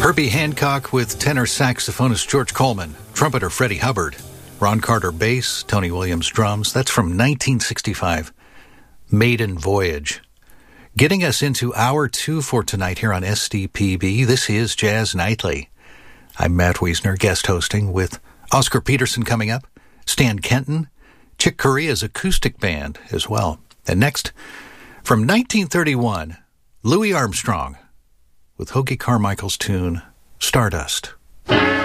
Herbie Hancock with tenor saxophonist George Coleman, trumpeter Freddie Hubbard, Ron Carter bass, Tony Williams drums. That's from 1965. Maiden Voyage. Getting us into hour 2 for tonight here on SDPB, this is Jazz Nightly. I'm Matt Wiesner, guest hosting with Oscar Peterson coming up, Stan Kenton, Chick Corea's acoustic band as well. And next, from 1931, Louis Armstrong with Hoagy Carmichael's tune, Stardust.